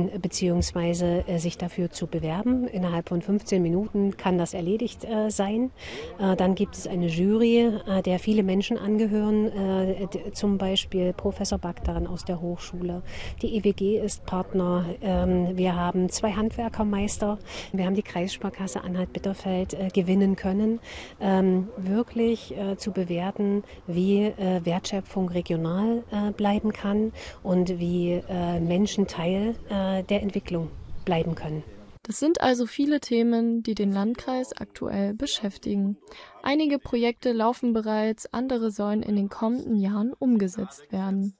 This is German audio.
beziehungsweise sich dafür zu bewerben. Innerhalb von 15 Minuten kann das erledigt sein. Dann gibt es eine Jury, der viele Menschen angehören, zum Beispiel Professor Bagdan aus der Hochschule. Die EWG ist Partner. Wir haben 2 Handwerkermeister. Wir haben die Kreissparkasse Anhalt-Bitterfeld gewinnen können, wirklich zu bewerten, wie Wertschöpfung regional bleiben kann und wie Menschen Teil der Entwicklung bleiben können. Das sind also viele Themen, die den Landkreis aktuell beschäftigen. Einige Projekte laufen bereits, andere sollen in den kommenden Jahren umgesetzt werden.